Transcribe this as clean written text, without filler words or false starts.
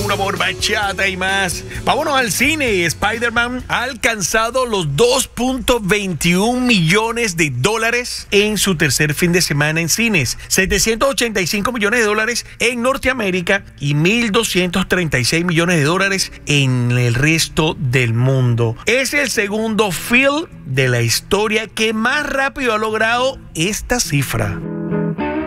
Puro amor, bachata y más. Vámonos al cine. Spider-Man ha alcanzado los 2.21 millones de dólares en su tercer fin de semana en cines, 785 millones de dólares en Norteamérica y 1.236 millones de dólares en el resto del mundo. Es el segundo film de la historia que más rápido ha logrado esta cifra.